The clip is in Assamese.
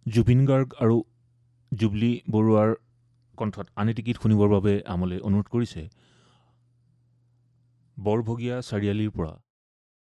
জুবিন গাৰ্গ আৰু জুবলি বৰুৱাৰ কণ্ঠত আন এটি গীত শুনিবৰ বাবে আমলৈ অনুৰোধ কৰিছে বৰভগীয়া চাৰিআলিৰ পৰা